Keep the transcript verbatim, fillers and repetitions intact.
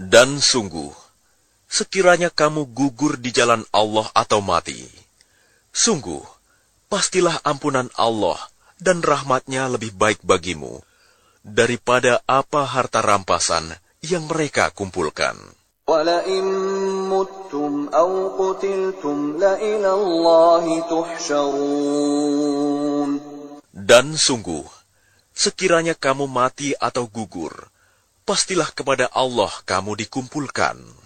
Dan sungguh, sekiranya kamu gugur di jalan Allah atau mati, sungguh, pastilah ampunan Allah dan rahmat-Nya lebih baik bagimu daripada apa harta rampasan yang mereka kumpulkan. وَلَئِن مُتُّمْ أَوْ قُتِلْتُمْ لَإِلَى اللَّهِ تُحْشَرُونَ. Dan sungguh, sekiranya kamu mati atau gugur, pastilah kepada Allah kamu dikumpulkan.